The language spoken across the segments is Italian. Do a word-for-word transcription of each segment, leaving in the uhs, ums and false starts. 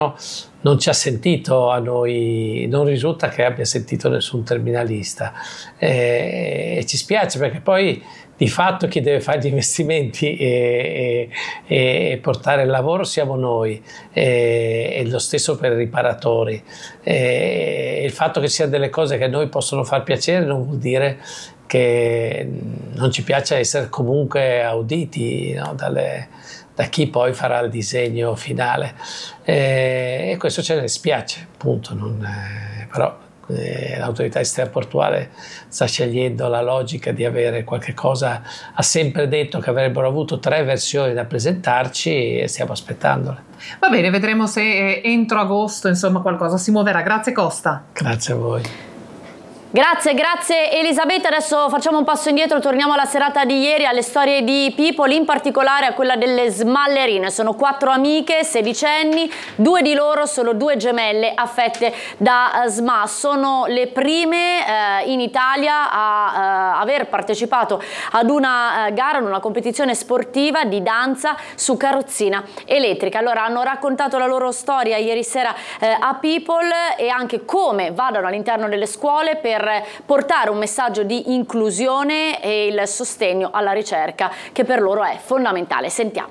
non ci ha sentito a noi, non risulta che abbia sentito nessun terminalista e, e ci spiace, perché poi di fatto chi deve fare gli investimenti e, e, e portare il lavoro siamo noi, e, e lo stesso per i riparatori. E il fatto che siano delle cose che a noi possono far piacere non vuol dire che non ci piace essere comunque auditi, no, dalle, da chi poi farà il disegno finale, e, e questo ce ne spiace, appunto, non, eh, però eh, l'autorità esterportuale sta scegliendo la logica di avere qualche cosa, ha sempre detto che avrebbero avuto tre versioni da presentarci e stiamo aspettandole. Va bene, vedremo se entro agosto insomma qualcosa si muoverà. Grazie Costa. Grazie a voi. Grazie, grazie Elisabetta. Adesso facciamo un passo indietro, torniamo alla serata di ieri, alle storie di People, in particolare a quella delle smallerine. Sono quattro amiche sedicenni, due di loro sono due gemelle affette da S M A. Sono le prime eh, in Italia a eh, aver partecipato ad una eh, gara, ad una competizione sportiva di danza su carrozzina elettrica. Allora, hanno raccontato la loro storia ieri sera eh, a People e anche come vadano all'interno delle scuole per portare un messaggio di inclusione e il sostegno alla ricerca, che per loro è fondamentale. Sentiamo.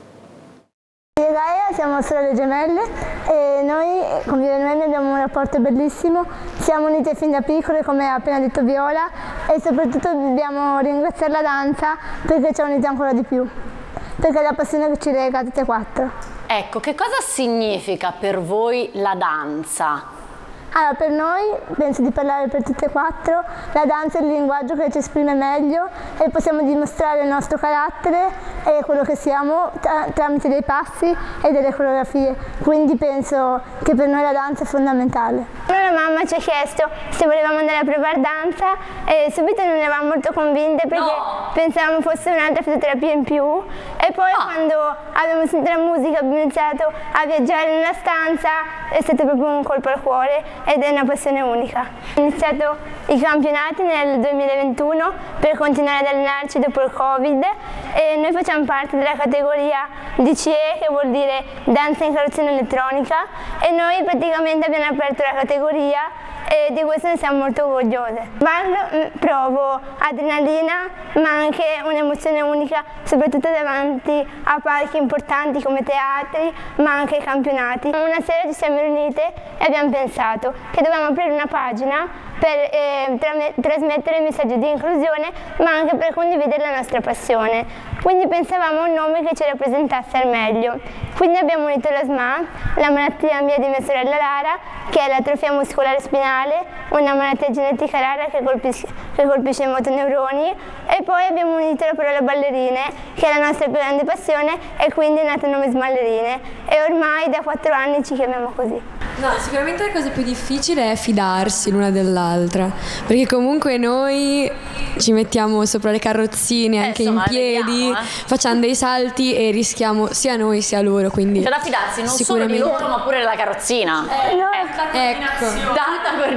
Io e Gaia siamo sorelle gemelle e noi con Viola e Noemi abbiamo un rapporto bellissimo, siamo unite fin da piccole come ha appena detto Viola, e soprattutto dobbiamo ringraziare la danza perché ci ha unite ancora di più, perché è la passione che ci lega tutte e quattro. Ecco, che cosa significa per voi la danza? Allora, per noi, penso di parlare per tutte e quattro, la danza è il linguaggio che ci esprime meglio e possiamo dimostrare il nostro carattere e quello che siamo tra tramite dei passi e delle coreografie, quindi penso che per noi la danza è fondamentale. La mamma ci ha chiesto se volevamo andare a provare danza e subito non eravamo molto convinte perché no. pensavamo fosse un'altra fisioterapia in più, e poi ah. quando abbiamo sentito la musica abbiamo iniziato a viaggiare nella stanza, è stato proprio un colpo al cuore ed è una passione unica. Ho iniziato i campionati nel duemilaventuno per continuare ad allenarci dopo il Covid e noi facciamo parte della categoria D C E, che vuol dire danza in carrozzina elettronica, e noi praticamente abbiamo aperto la categoria e di questo ne siamo molto orgogliose. Ballo, provo adrenalina ma anche un'emozione unica, soprattutto davanti a palchi importanti come teatri ma anche campionati. Una sera ci siamo riunite e abbiamo pensato che dovevamo aprire una pagina per eh, tra trasmettere messaggi di inclusione ma anche per condividere la nostra passione. Quindi pensavamo a un nome che ci rappresentasse al meglio. Quindi abbiamo unito la S M A, la malattia mia di mia sorella Lara, che è l'atrofia muscolare spinale, una malattia genetica rara che colpisce, che colpisce i motoneuroni, e poi abbiamo unito la parola ballerine, che è la nostra più grande passione, e quindi è nato il nome Smallerine, e ormai da quattro anni ci chiamiamo così. No, sicuramente la cosa più difficile è fidarsi l'una dell'altra, perché comunque noi ci mettiamo sopra le carrozzine eh, anche insomma, in piedi, vediamo, eh. facciamo dei salti e rischiamo sia noi sia loro, quindi c'è da fidarsi non solo di loro ma pure della carrozzina. Eh, no. Ecco, tanta per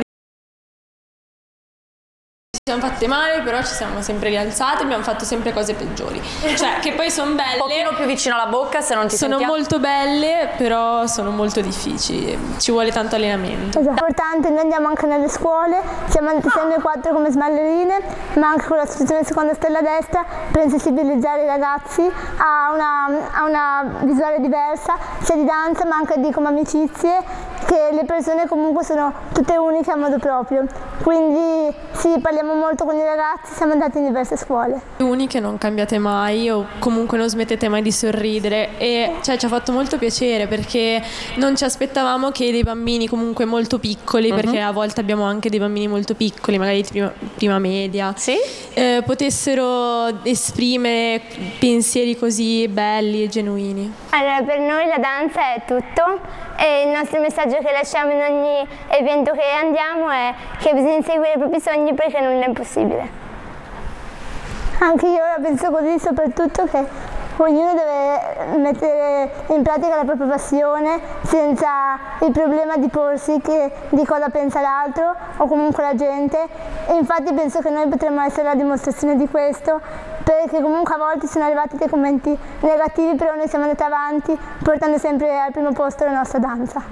Ci siamo fatte male, però ci siamo sempre rialzate, abbiamo fatto sempre cose peggiori. Cioè, che poi sono belle. Un pochino più vicino alla bocca, se non ti Sono sentiamo. molto belle, però sono molto difficili. Ci vuole tanto allenamento. Esatto. È importante, noi andiamo anche nelle scuole, siamo andati sempre quattro come smallerine, ma anche con l'associazione Seconda Stella a Destra per sensibilizzare i ragazzi a una, a una visuale diversa, sia di danza ma anche di come amicizie, che le persone comunque sono tutte uniche a modo proprio. Quindi sì, parliamo molto con i ragazzi, siamo andati in diverse scuole. Uniche, non cambiate mai o comunque non smettete mai di sorridere, e cioè, ci ha fatto molto piacere perché non ci aspettavamo che dei bambini comunque molto piccoli, uh-huh. perché a volte abbiamo anche dei bambini molto piccoli, magari di prima, prima media, sì? eh, potessero esprimere pensieri così belli e genuini. Allora, per noi la danza è tutto e il nostro messaggio che lasciamo in ogni evento che andiamo è che bisogna inseguire i propri sogni perché non è impossibile. Anche io la penso così, soprattutto che ognuno deve mettere in pratica la propria passione senza il problema di porsi che, di cosa pensa l'altro o comunque la gente, e infatti penso che noi potremmo essere la dimostrazione di questo, perché comunque a volte sono arrivati dei commenti negativi, però noi siamo andati avanti portando sempre al primo posto la nostra danza.